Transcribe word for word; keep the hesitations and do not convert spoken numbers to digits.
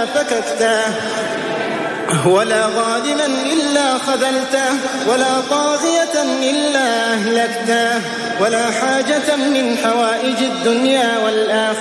إلا فككته ولا ظالما إلا خذلته ولا طاغية إلا أهلكته ولا حاجة من حوائج الدنيا والآخرة